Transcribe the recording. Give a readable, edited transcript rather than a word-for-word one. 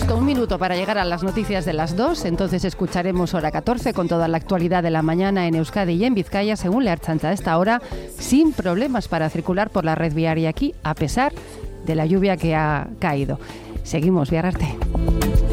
Justo un minuto para llegar a las noticias de las 2, entonces escucharemos hora 14 con toda la actualidad de la mañana en Euskadi y en Vizcaya, según la Ertzaintza a esta hora, sin problemas para circular por la red viaria aquí, a pesar de la lluvia que ha caído. Seguimos, Biararte.